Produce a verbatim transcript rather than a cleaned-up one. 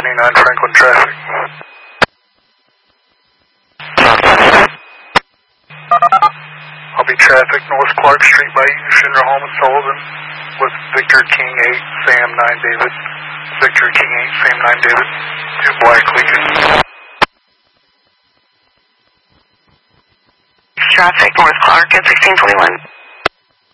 seventy-nine Franklin traffic. I'll be traffic North Clark Street by you, Shinra Home and Sullivan, with Victor King eight, Sam nine David. Victor King eight, Sam nine David. Two Black Lincoln. Traffic North Clark at sixteen twenty-one.